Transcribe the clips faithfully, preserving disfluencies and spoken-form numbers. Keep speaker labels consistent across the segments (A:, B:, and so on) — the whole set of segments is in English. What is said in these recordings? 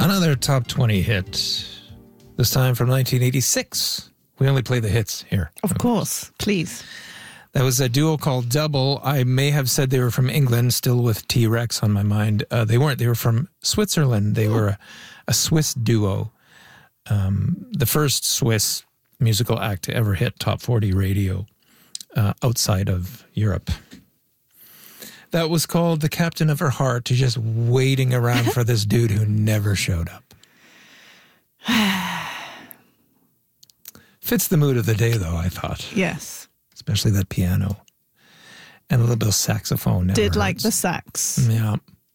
A: Another top twenty hit, this time from nineteen eighty-six. We only play the hits here.
B: Of course, please.
A: That was a duo called Double. I may have said they were from England, still with T-Rex on my mind. Uh, they weren't. They were from Switzerland. They were a, a Swiss duo. Um, the first Swiss musical act to ever hit top forty radio uh, outside of Europe. That was called The Captain of Her Heart, just waiting around for this dude who never showed up. Fits the mood of the day, though, I thought.
B: Yes.
A: Especially that piano. And a little bit of saxophone.
B: Did
A: hurts.
B: like the sax.
A: Yeah.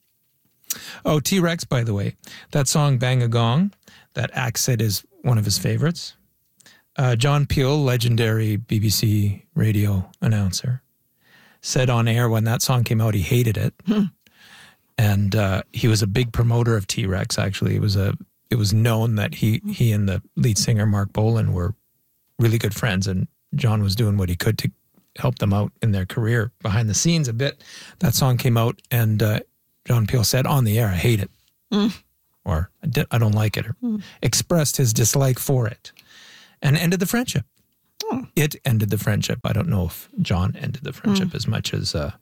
A: Oh, T-Rex, by the way. That song, Bang a Gong, that Axe said is one of his favorites. Uh, John Peel, legendary B B C radio announcer, said on air when that song came out, he hated it.
B: Hmm.
A: And uh, he was a big promoter of T-Rex, actually. It was a it was known that he he and the lead singer, Mark Bolan, were really good friends, and John was doing what he could to help them out in their career behind the scenes a bit. That song came out, and uh, John Peel said on the air, I hate it.
B: Mm.
A: Or I, di- I don't like it, or
B: mm.
A: expressed his dislike for it, and ended the friendship.
B: Oh.
A: It ended the friendship. I don't know if John ended the friendship
B: mm.
A: as much as uh,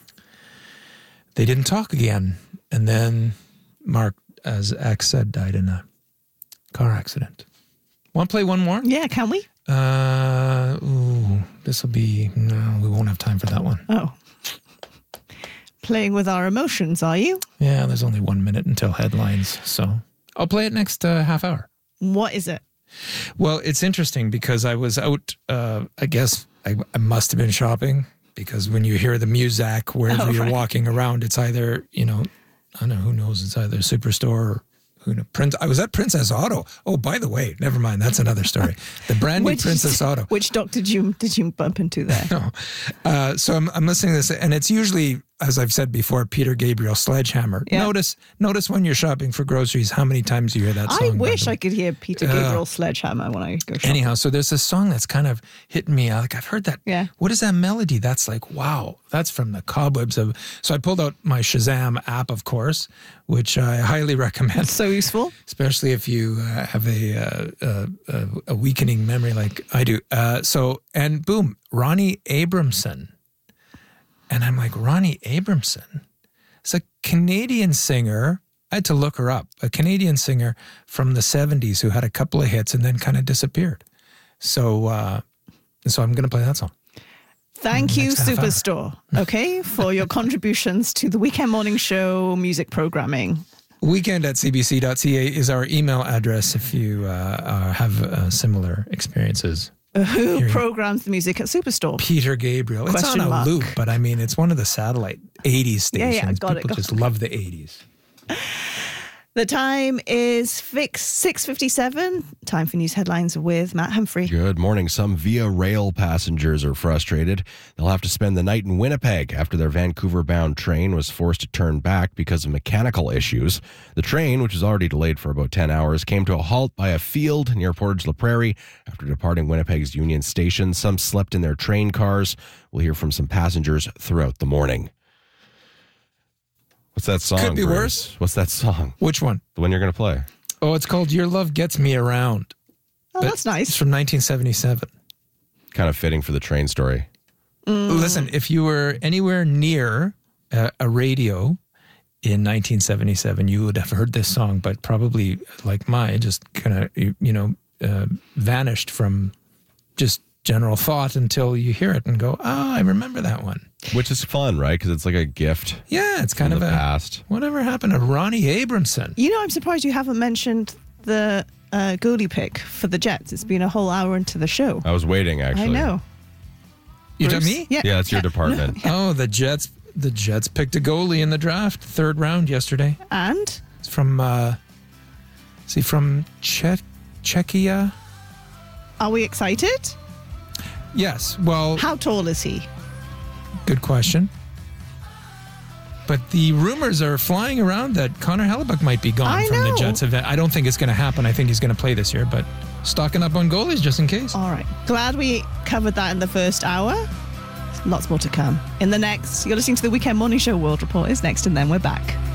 A: they didn't talk again. And then Mark, as Axe said, died in a car accident. Want to play one more?
B: Yeah, can we?
A: Uh, ooh, this will be, no, we won't have time for that one.
B: Oh. Playing with our emotions, are you?
A: Yeah, there's only one minute until headlines, so I'll play it next uh, half hour.
B: What is it?
A: Well, it's interesting because I was out, uh, I guess I, I must have been shopping, because when you hear the music wherever
B: oh,
A: you're
B: right.
A: walking around, it's either, you know, I don't know, who knows, it's either Superstore or who knows, Prince. I was at Princess Auto. Oh, by the way, never mind, that's another story. The brand new
B: which,
A: Princess Auto.
B: Which dock did you did you bump into there?
A: No. Uh, so I'm, I'm listening to this, and it's usually, as I've said before, Peter Gabriel, Sledgehammer.
B: Yeah.
A: Notice notice when you're shopping for groceries, how many times you hear that song.
B: I wish I could hear Peter
A: Uh,
B: Gabriel Sledgehammer when I go shopping.
A: Anyhow, so there's this song that's kind of hitting me. Like, I've heard that.
B: Yeah.
A: What is that melody? That's like, wow, that's from the cobwebs of. So I pulled out my Shazam app, of course, which I highly recommend.
B: So useful.
A: Especially if you uh, have a, uh, uh, uh, a weakening memory like I do. Uh, so, and boom, Ronnie Abramson. And I'm like, Ronnie Abramson? It's a Canadian singer. I had to look her up. A Canadian singer from the seventies who had a couple of hits and then kind of disappeared. So, uh, so I'm going to play that song.
B: Thank you,
A: Next half hour.
B: Superstore, okay, for your contributions to the Weekend Morning Show music programming.
A: Weekend at c b c dot c a is our email address if you uh, uh, have uh, similar experiences.
B: Uh, who
A: Hearing
B: programs the music at Superstore?
A: Peter Gabriel. It's
B: Question
A: on a
B: mark.
A: loop, but I mean, it's one of the satellite eighties stations.
B: Yeah, yeah, got it,
A: People
B: got
A: just
B: it.
A: love the eighties.
B: The time is fix six fifty-seven. Time for news headlines with Matt Humphrey.
C: Good morning. Some Via Rail passengers are frustrated. They'll have to spend the night in Winnipeg after their Vancouver-bound train was forced to turn back because of mechanical issues. The train, which was already delayed for about ten hours, came to a halt by a field near Portage la Prairie after departing Winnipeg's Union Station. Some slept in their train cars. We'll hear from some passengers throughout the morning. What's that song?
A: Could be
C: Bruce?
A: worse.
C: What's that song?
A: Which one?
C: The one you're going to play.
A: Oh, it's called Your Love Gets Me Around.
B: Oh,
A: But
B: that's nice.
A: It's from nineteen seventy-seven.
C: Kind of fitting for the train story.
B: Mm.
A: Listen, if you were anywhere near a, a radio in nineteen seventy-seven, you would have heard this song, but probably, like mine, just kind of, you, you know, uh, vanished from just general thought until you hear it and go, oh, I remember that one.
C: Which is fun, right? Because it's like a gift
A: Yeah, it's kind
C: from
A: of
C: the
A: a
C: past.
A: whatever happened to Ronnie Abramson.
B: You know, I'm surprised you haven't mentioned the uh, goalie pick for the Jets. It's been a whole hour into the show.
C: I was waiting, actually.
B: I know.
A: You told
B: Bruce?
A: me?
B: Yeah,
C: Yeah, it's your
B: yeah.
C: department.
A: Oh, the Jets. The Jets picked a goalie in the draft, third round yesterday.
B: And
A: It's from, uh, is he from che- Czechia?
B: are we excited?
A: Yes. Well,
B: How tall is he?
A: good question. But the rumors are flying around that Connor Hellebuck might be gone
B: I
A: from
B: know.
A: the Jets event. I don't think it's going to happen. I think he's going to play this year, but stocking up on goalies just in case.
B: All right. Glad we covered that in the first hour. Lots more to come. In the next, you're listening to the Weekend Morning Show. World Report is next, and then we're back.